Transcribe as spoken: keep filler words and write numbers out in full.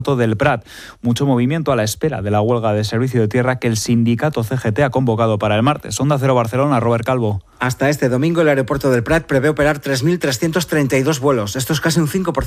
del Prat. Mucho movimiento a la espera de la huelga de servicio de tierra que el sindicato C G T ha convocado para el martes. Onda Cero Barcelona, Robert Calvo. Hasta este domingo el aeropuerto del Prat prevé operar tres mil trescientos treinta y dos vuelos. Esto es casi un cinco por ciento